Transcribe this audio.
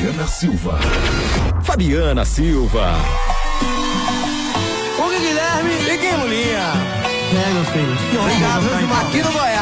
Fabiana Silva. Fabiana Silva. Guilherme e Guilherme. Meu filho. Obrigado, aqui no Goiás.